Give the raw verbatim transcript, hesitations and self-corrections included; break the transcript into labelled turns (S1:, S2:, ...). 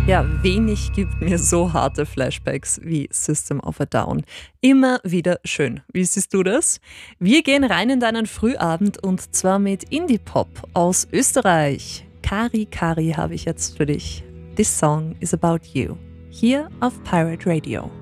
S1: Ja, wenig gibt mir so harte Flashbacks wie System of a Down. Immer wieder schön. Wie siehst du das? Wir gehen rein in deinen Frühabend und zwar mit Indie-Pop aus Österreich. Kari Kari habe ich jetzt für dich. This song is about you. Hier auf Pirate Radio.